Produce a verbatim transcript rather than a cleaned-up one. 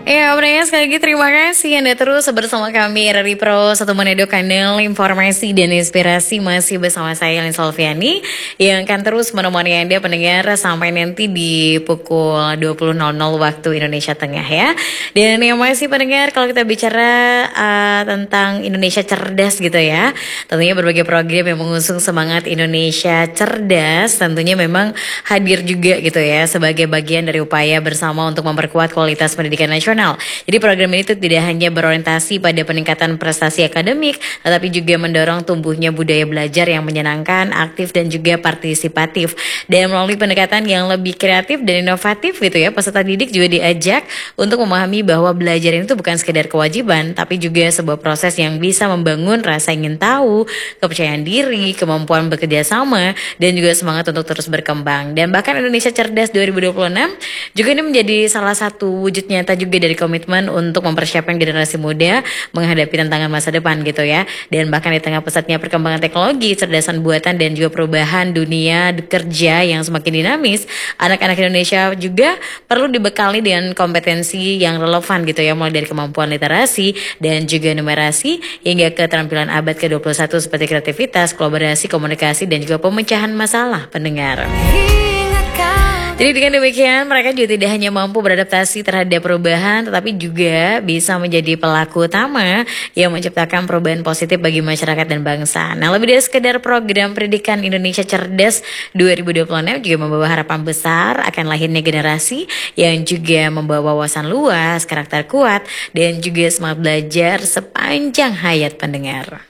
Ya, pendengar sekali lagi terima kasih Anda terus bersama kami dari Pro Satu Manado Kanal Informasi dan Inspirasi. Masih bersama saya Lin Solviani yang akan terus menemani Anda pendengar sampai nanti di pukul dua puluh nol nol waktu Indonesia Tengah ya. Dan yang masih pendengar, kalau kita bicara uh, tentang Indonesia cerdas gitu ya, tentunya berbagai program yang mengusung semangat Indonesia cerdas tentunya memang hadir juga gitu ya sebagai bagian dari upaya bersama untuk memperkuat kualitas pendidikan nasional. Jadi program ini tuh tidak hanya berorientasi pada peningkatan prestasi akademik, tetapi juga mendorong tumbuhnya budaya belajar yang menyenangkan, aktif dan juga partisipatif. Dan melalui pendekatan yang lebih kreatif dan inovatif gitu ya, peserta didik juga diajak untuk memahami bahwa belajar itu bukan sekedar kewajiban, tapi juga sebuah proses yang bisa membangun rasa ingin tahu, kepercayaan diri, kemampuan bekerja sama, dan juga semangat untuk terus berkembang. Dan bahkan Indonesia Cerdas dua ribu dua puluh enam juga ini menjadi salah satu wujud nyata juga dari komitmen untuk mempersiapkan generasi muda menghadapi tantangan masa depan gitu ya. Dan bahkan di tengah pesatnya perkembangan teknologi, cerdasan buatan dan juga perubahan dunia kerja yang semakin dinamis, anak-anak Indonesia juga perlu dibekali dengan kompetensi yang relevan gitu ya, mulai dari kemampuan literasi dan juga numerasi hingga keterampilan abad ke dua puluh satu seperti kreativitas, kolaborasi, komunikasi dan juga pemecahan masalah pendengar. Jadi dengan demikian mereka juga tidak hanya mampu beradaptasi terhadap perubahan, tetapi juga bisa menjadi pelaku utama yang menciptakan perubahan positif bagi masyarakat dan bangsa. Nah, lebih dari sekedar program pendidikan Indonesia Cerdas dua ribu dua puluh enam juga membawa harapan besar akan lahirnya generasi yang juga membawa wawasan luas, karakter kuat, dan juga semangat belajar sepanjang hayat pendengar.